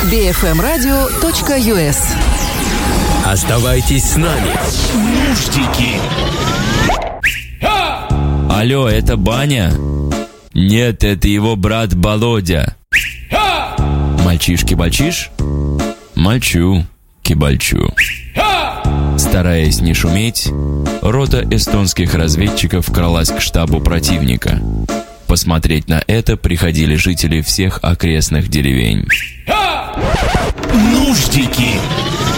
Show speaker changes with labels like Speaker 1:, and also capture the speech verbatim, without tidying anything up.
Speaker 1: би эф эм радио точка ю эс.
Speaker 2: Оставайтесь с нами. Нуждики.
Speaker 3: Алло, это Баня? Нет, это его брат Володя. Мальчиш-кибальчиш? Мальчу, кибальчу. Стараясь не шуметь, рота эстонских разведчиков кралась к штабу противника. Посмотреть на это приходили жители всех окрестных деревень.
Speaker 2: Нуждики.